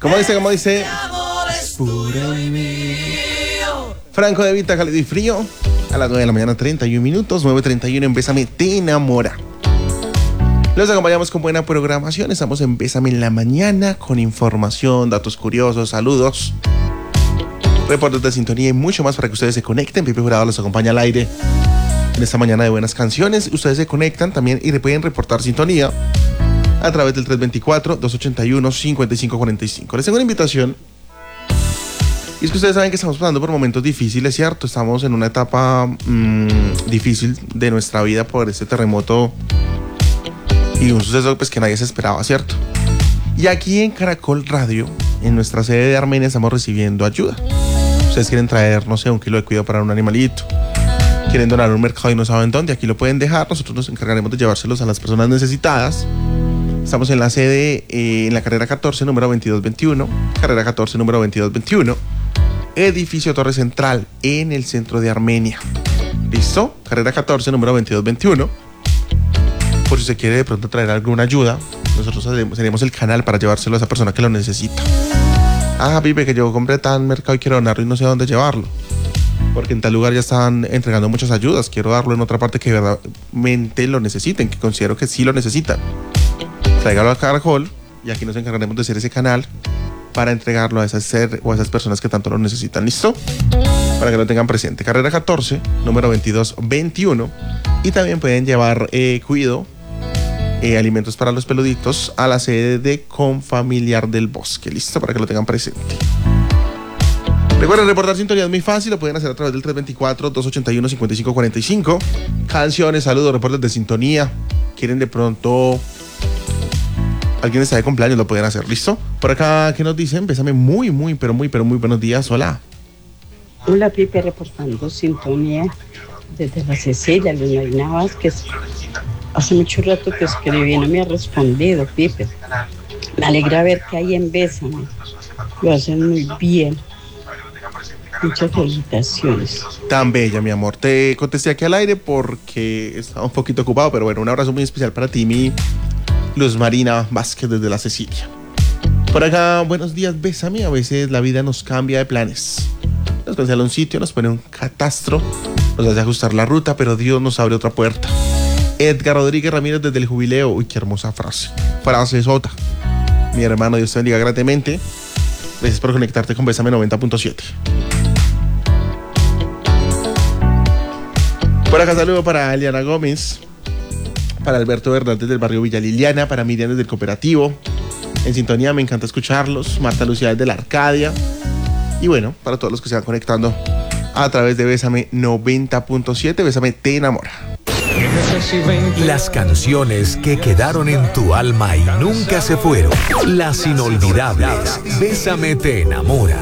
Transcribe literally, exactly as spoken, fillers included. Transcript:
¿Cómo dice? ¿Cómo dice? Franco de Vita, cálido y frío. A las nueve de la mañana, treinta y un minutos. nueve treinta y uno en Bésame Te Enamora. Los acompañamos con buena programación. Estamos en Bésame en la mañana con información, datos curiosos, saludos, reportes de sintonía y mucho más para que ustedes se conecten. Pipe Jurado los acompaña al aire en esta mañana de buenas canciones. Ustedes se conectan también y le pueden reportar sintonía a través del tres dos cuatro, dos ocho uno, cinco cinco cuatro cinco. Les tengo una invitación. Y es que ustedes saben que estamos pasando por momentos difíciles, ¿cierto? Estamos en una etapa mmm, difícil de nuestra vida por este terremoto y un suceso pues, que nadie se esperaba, ¿cierto? Y aquí en Caracol Radio, en nuestra sede de Armenia, estamos recibiendo ayuda. Ustedes quieren traer, no sé, un kilo de cuidado para un animalito, quieren donar a un mercado y no saben dónde, aquí lo pueden dejar. Nosotros nos encargaremos de llevárselos a las personas necesitadas. Estamos en la sede, eh, en la carrera catorce, número veintidós veintiuno. Carrera catorce, número veintidós veintiuno. Edificio Torre Central, en el centro de Armenia. ¿Listo? Carrera catorce, número veintidós veintiuno. Por si se quiere de pronto traer alguna ayuda, nosotros seremos el canal para llevárselo a esa persona que lo necesita. Ah, Pipe, que yo compré tan mercado y quiero donarlo y no sé a dónde llevarlo, porque en tal lugar ya están entregando muchas ayudas. Quiero darlo en otra parte que verdaderamente lo necesiten, que considero que sí lo necesitan. Tráigalo a Caracol y aquí nos encargaremos de hacer ese canal para entregarlo a esas ser o a esas personas que tanto lo necesitan. ¿Listo? Para que lo tengan presente. Carrera catorce, número veintidós veintiuno. Y también pueden llevar eh, cuido, eh, alimentos para los peluditos a la sede de Confamiliar del Bosque. ¿Listo? Para que lo tengan presente. Recuerden, reportar sintonía es muy fácil. Lo pueden hacer a través del tres dos cuatro, dos ocho uno, cinco cinco cuatro cinco. Canciones, saludos, reportes de sintonía. Quieren de pronto... alguien está de cumpleaños, lo pueden hacer. ¿Listo? Por acá, ¿qué nos dicen? Bésame muy, muy, pero muy, pero muy buenos días. Hola. Hola, Pipe, reportando sintonía desde la Cecilia, Luis Marina Vázquez. Hace mucho rato que escribí, no me ha respondido, Pipe. Me alegra ver que hay en Bésame. Lo hacen muy bien. Muchas felicitaciones. Tan bella, mi amor. Te contesté aquí al aire porque estaba un poquito ocupado, pero bueno, un abrazo muy especial para ti, mi Luz Marina Vázquez desde la Cecilia. Por acá, buenos días, Bésame. A veces la vida nos cambia de planes. Nos cancela un sitio, nos pone un catastro, nos hace ajustar la ruta, pero Dios nos abre otra puerta. Edgar Rodríguez Ramírez desde el Jubileo. Uy, qué hermosa frase. Frase sota. Mi hermano, Dios te bendiga grandemente. Gracias por conectarte con Bésame noventa punto siete. Por acá, saludo para Eliana Gómez, para Alberto Hernández del barrio Villa Liliana, para Miriam desde el Cooperativo. En sintonía, me encanta escucharlos. Marta Lucía desde la Arcadia. Y bueno, para todos los que se van conectando a través de Bésame noventa punto siete, Bésame Te Enamora. Las canciones que quedaron en tu alma y nunca se fueron. Las inolvidables. Bésame Te Enamora.